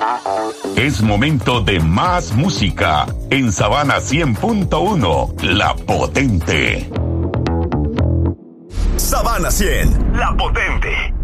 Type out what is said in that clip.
Es momento de más música en Sabana 100.1, La Potente. Sabana 100, La Potente.